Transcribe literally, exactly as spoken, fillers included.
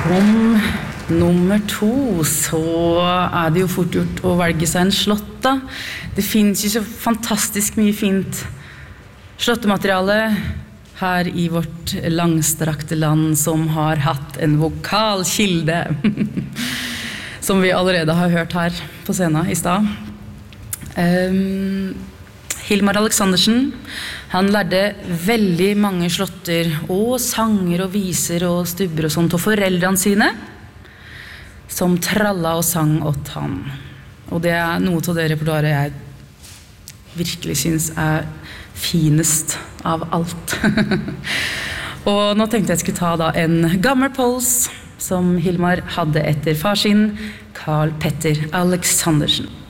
Som nummer to så er det jo fort gjort å velge seg en slott da. Det finnes jo så fantastisk mye fint slottemateriale her i vårt langstrakte land som har hatt en vokalkilde som vi allerede har hørt her på scenen i sted. Um, Hilmar Alexandersen, han lærte veldig mange slotter og sanger og viser og stubber og sånt til foreldrene sine som tralla og sang åt han. Og det er noe av det repertoaret jeg virkelig synes er finest av alt. Og nå tenkte jeg skulle ta da en gammel pols som Hilmar hadde etter far sin, Carl Petter Alexandersen.